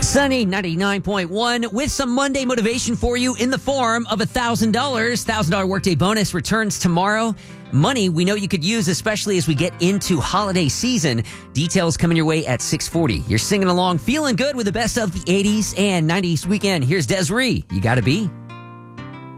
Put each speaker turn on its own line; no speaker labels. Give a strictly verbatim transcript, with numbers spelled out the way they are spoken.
Sunny ninety-nine point one with some Monday motivation for you in the form of a one thousand dollars. one thousand dollars workday bonus returns tomorrow. Money we know you could use, especially as we get into holiday season. Details coming your way at six forty. You're singing along, feeling good with the best of the eighties and nineties weekend. Here's Desiree. You gotta be.